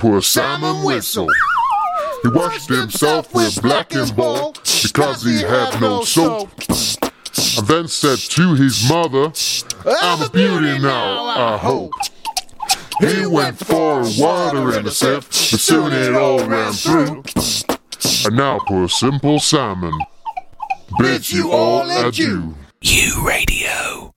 poor Simon whistle. He washed himself with blackened ball because he had no soap. And then said to his mother, I'm a beauty now, I hope. He went for water in the sieve, but soon it all ran through. And now poor simple Simon bids you all adieu. U Radio.